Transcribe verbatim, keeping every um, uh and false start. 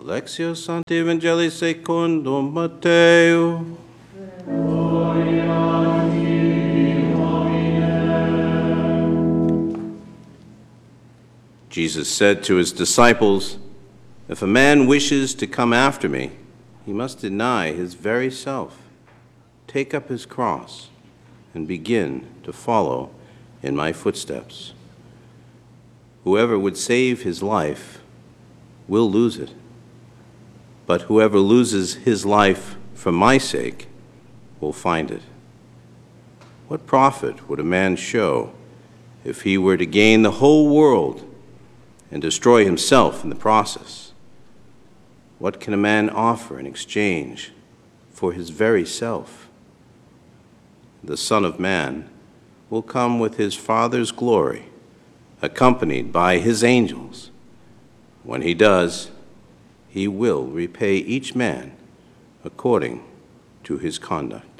Lectio Sancti Evangelii secundum Matteo. Jesus said to his disciples, "If a man wishes to come after me, he must deny his very self, take up his cross, and begin to follow in my footsteps. Whoever would save his life will lose it, but whoever loses his life for my sake will find it. What profit would a man show if he were to gain the whole world and destroy himself in the process? What can a man offer in exchange for his very self? The Son of Man will come with his Father's glory, accompanied by his angels. When he does, he will repay each man according to his conduct."